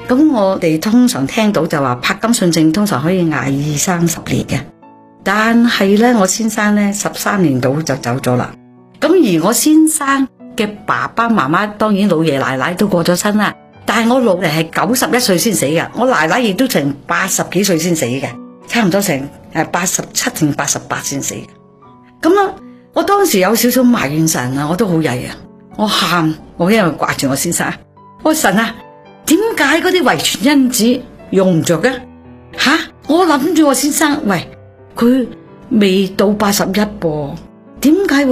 咁我哋通常聽到就話柏金遜症通常可以捱20-30年嘅，但係咧我先生咧13年到就走咗啦。咁而我先生嘅爸爸媽媽當然老爺奶奶都過咗身啦，但係我老爺係91歲先死嘅，我奶奶亦都成80幾歲先死嘅，差唔多成87定88先死嘅。咁啊，我當時有少少埋怨神啊，我都好曳啊，我喊，我因為掛住我先生，我話神啊，點解嗰啲遺傳因子用唔着嘅？我諗住我先生，喂，佢未到81噃，點解會